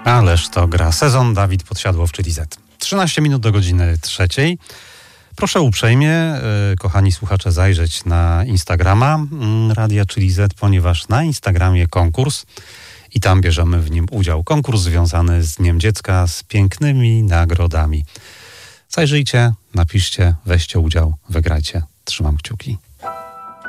Ależ to gra. Sezon Dawid Podsiadłow, czyli Z. 13 minut do godziny 3. Proszę uprzejmie, kochani słuchacze, zajrzeć na Instagrama Radia, czyli Z, ponieważ na Instagramie konkurs i tam bierzemy w nim udział. Konkurs związany z Dniem Dziecka, z pięknymi nagrodami. Zajrzyjcie, napiszcie, weźcie udział, wygrajcie. Trzymam kciuki.